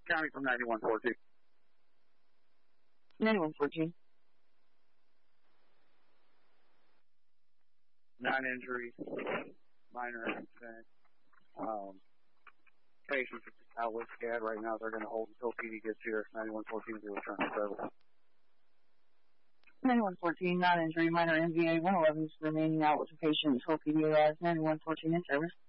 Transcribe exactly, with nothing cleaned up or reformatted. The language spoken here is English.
County from ninety-one fourteen. ninety-one fourteen. Nine injuries, minor accident. Um, patients are out with SCAD right now. They're going to hold until P D gets here. ninety-one fourteen will return to service. ninety-one fourteen, non-injury, minor M V A, one eleven is remaining out with the patient until P D arrives. ninety-one fourteen in service.